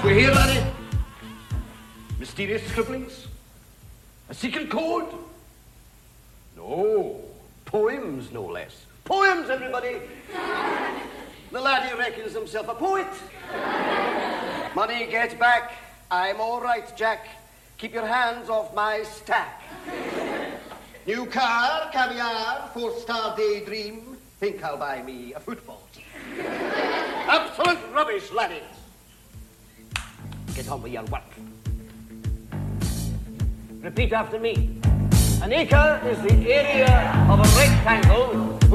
We hear, laddie? Mysterious scribblings? A secret code? No. Poems, no less. Poems, everybody! The laddie reckons himself a poet. Money, get back. I'm all right, Jack. Keep your hands off my stack. New car, caviar, four-star daydream. Think I'll buy me a football team. Absolute rubbish, laddies. Get on with your work. Repeat after me. An acre is the area of a rectangle